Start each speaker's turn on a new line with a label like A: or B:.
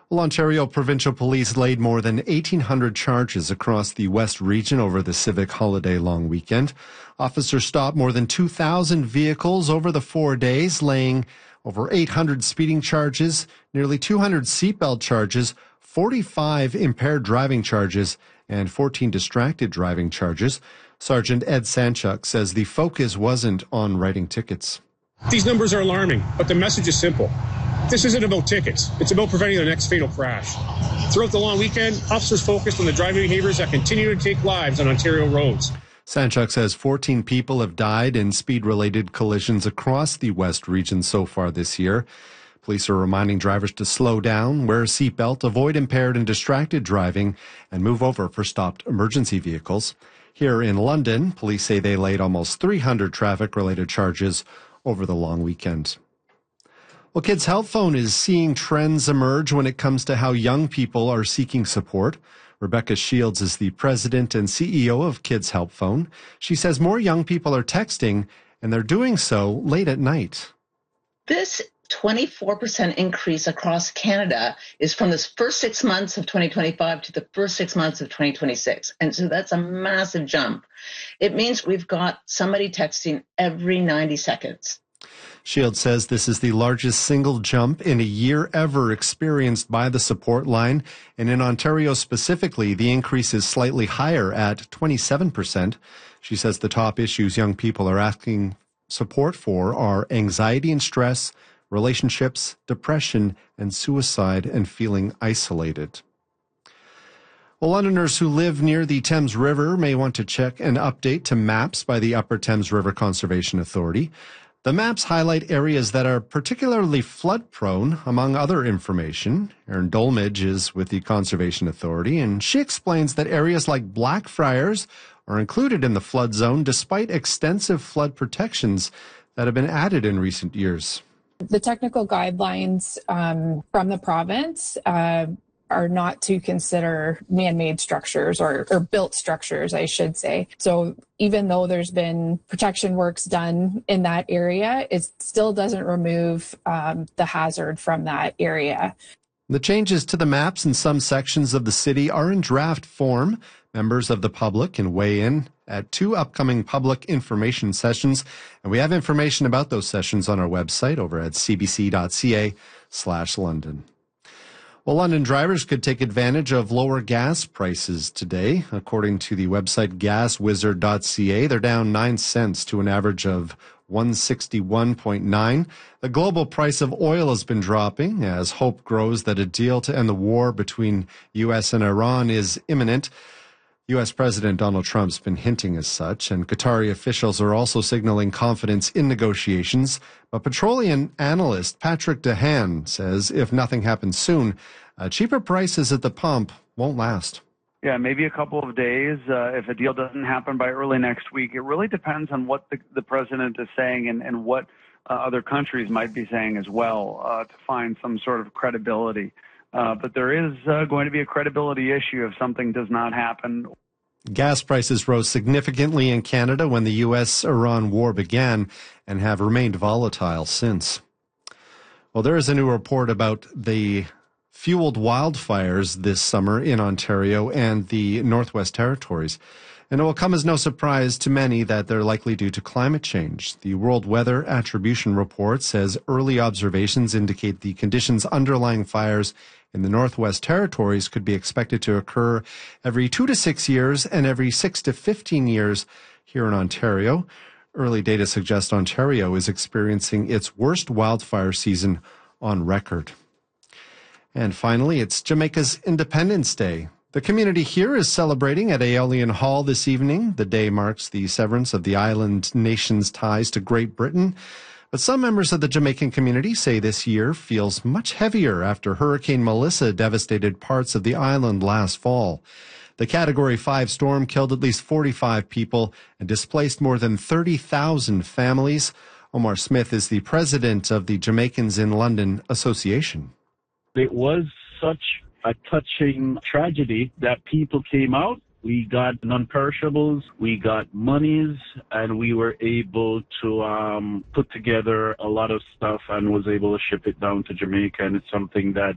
A: Well, Ontario Provincial Police laid more than 1,800 charges across the West Region over the civic holiday long weekend. Officers stopped more than 2,000 vehicles over the 4 days, laying over 800 speeding charges, nearly 200 seatbelt charges, 45 impaired driving charges, and 14 distracted driving charges. Sergeant Ed Sanchuk says the focus wasn't on writing tickets.
B: These numbers are alarming, but the message is simple. This isn't about tickets. It's about preventing the next fatal crash. Throughout the long weekend, officers focused on the driving behaviors that continue to take lives on Ontario roads.
A: Sanchuk says 14 people have died in speed-related collisions across the West Region so far this year. Police are reminding drivers to slow down, wear a seatbelt, avoid impaired and distracted driving, and move over for stopped emergency vehicles. Here in London, police say they laid almost 300 traffic-related charges over the long weekend. Well, Kids Help Phone is seeing trends emerge when it comes to how young people are seeking support. Rebecca Shields is the president and CEO of Kids Help Phone. She says more young people are texting, and they're doing so late at night.
C: This 24% increase across Canada is from the first 6 months of 2025 to the first 6 months of 2026. And so that's a massive jump. It means we've got somebody texting every 90 seconds.
A: Shields says this is the largest single jump in a year ever experienced by the support line. And in Ontario specifically, the increase is slightly higher at 27%. She says the top issues young people are asking support for are anxiety and stress, relationships, depression, and suicide, and feeling isolated. Well, Londoners who live near the Thames River may want to check an update to maps by the Upper Thames River Conservation Authority. The maps highlight areas that are particularly flood-prone, among other information. Erin Dolmage is with the Conservation Authority, and she explains that areas like Blackfriars are included in the flood zone despite extensive flood protections that have been added in recent years.
D: The technical guidelines from the province are not to consider man-made structures or built structures, I should say. So even though there's been protection works done in that area, it still doesn't remove the hazard from that area.
A: The changes to the maps in some sections of the city are in draft form. Members of the public can weigh in at 2 upcoming public information sessions, and we have information about those sessions on our website over at cbc.ca/London. Well, London drivers could take advantage of lower gas prices today. According to the website gaswizard.ca, they're down 9 cents to an average of 161.9. The global price of oil has been dropping as hope grows that a deal to end the war between U.S. and Iran is imminent. U.S. President Donald Trump's been hinting as such, and Qatari officials are also signaling confidence in negotiations. But petroleum analyst Patrick Dehan says if nothing happens soon, cheaper prices at the pump won't last.
E: Yeah, maybe a couple of days. If a deal doesn't happen by early next week, it really depends on what the president is saying and what other countries might be saying as well to find some sort of credibility. But there is going to be a credibility issue if something does not happen.
A: Gas prices rose significantly in Canada when the U.S.-Iran war began and have remained volatile since. Well, there is a new report about the fueled wildfires this summer in Ontario and the Northwest Territories. And it will come as no surprise to many that they're likely due to climate change. The World Weather Attribution Report says early observations indicate the conditions underlying fires in the Northwest Territories could be expected to occur every 2 to 6 years and every 6 to 15 years here in Ontario. Early data suggests Ontario is experiencing its worst wildfire season on record. And finally, it's Jamaica's Independence Day. The community here is celebrating at Aeolian Hall this evening. The day marks the severance of the island nation's ties to Great Britain. But some members of the Jamaican community say this year feels much heavier after Hurricane Melissa devastated parts of the island last fall. The Category 5 storm killed at least 45 people and displaced more than 30,000 families. Omar Smith is the president of the Jamaicans in London Association.
F: It was such a touching tragedy that people came out. We got non-perishables, we got monies, and we were able to put together a lot of stuff and was able to ship it down to Jamaica. And it's something that